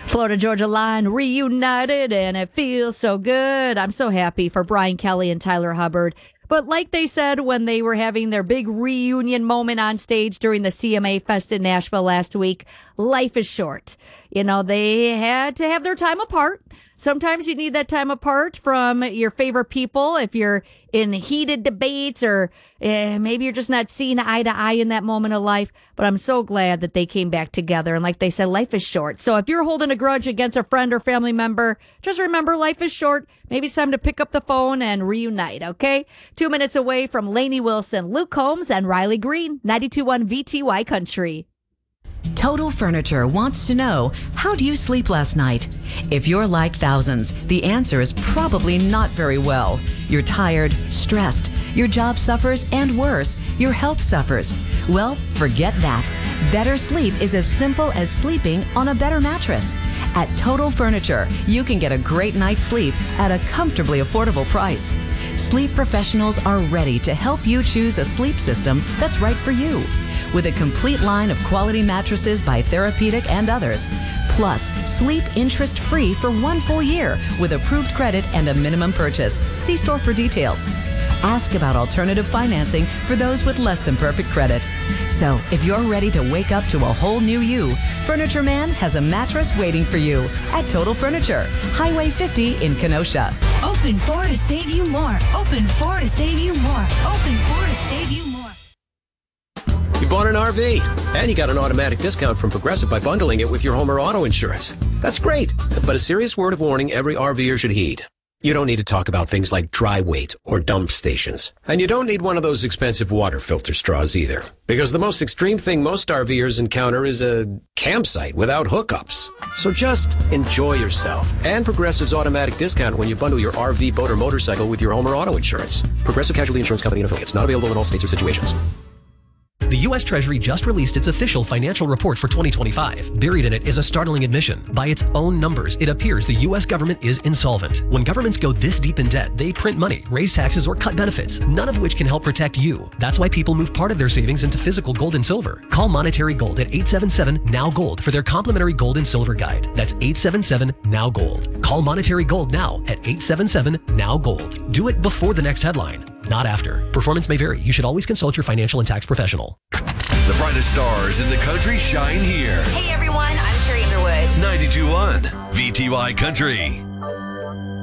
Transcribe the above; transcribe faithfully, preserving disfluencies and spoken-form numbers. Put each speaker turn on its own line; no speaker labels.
Florida Georgia Line reunited, and it feels so good. I'm so happy for Brian Kelly and Tyler Hubbard. But like they said when they were having their big reunion moment on stage during the C M A Fest in Nashville last week, life is short. You know, they had to have their time apart. Sometimes you need that time apart from your favorite people if you're in heated debates or eh, maybe you're just not seeing eye to eye in that moment of life. But I'm so glad that they came back together. And like they said, life is short. So if you're holding a grudge against a friend or family member, just remember life is short. Maybe it's time to pick up the phone and reunite, okay? Two minutes away from Lainey Wilson, Luke Combs, and Riley Green, ninety-two point one V T Y Country.
Total Furniture wants to know, how do you sleep last night? If you're like thousands, the answer is probably not very well. You're tired, stressed, your job suffers, and worse, your health suffers. Well, forget that. Better sleep is as simple as sleeping on a better mattress. At Total Furniture, you can get a great night's sleep at a comfortably affordable price. Sleep professionals are ready to help you choose a sleep system that's right for you. With a complete line of quality mattresses by Therapeutic and others. Plus, sleep interest-free for one full year with approved credit and a minimum purchase. See store for details. Ask about alternative financing for those with less than perfect credit. So, if you're ready to wake up to a whole new you, Furniture Man has a mattress waiting for you at Total Furniture, Highway fifty in Kenosha.
Open four to save you more. Open four to save you more. Open four to save you more.
You bought an R V, and you got an automatic discount from Progressive by bundling it with your home or auto insurance. That's great, but a serious word of warning every RVer should heed. You don't need to talk about things like dry weight or dump stations. And you don't need one of those expensive water filter straws either. Because the most extreme thing most RVers encounter is a campsite without hookups. So just enjoy yourself. And Progressive's automatic discount when you bundle your R V, boat, or motorcycle with your home or auto insurance. Progressive Casualty Insurance Company and affiliates. Not available in all states or situations.
The U S Treasury just released its official financial report for twenty twenty-five. Buried in it is a startling admission. By its own numbers, it appears the U S government is insolvent. When governments go this deep in debt, they print money, raise taxes, or cut benefits, none of which can help protect you. That's why people move part of their savings into physical gold and silver. Call Monetary Gold at eight seven seven, N O W, GOLD for their complimentary gold and silver guide. That's eight seven seven, N O W, GOLD. Call Monetary Gold now at eight seven seven, N O W, GOLD. Do it before the next headline, not after. Performance may vary. You should always consult your financial and tax professional.
The brightest stars in the country shine here.
Hey everyone, I'm Carrie Underwood.
ninety-two point one V T Y Country.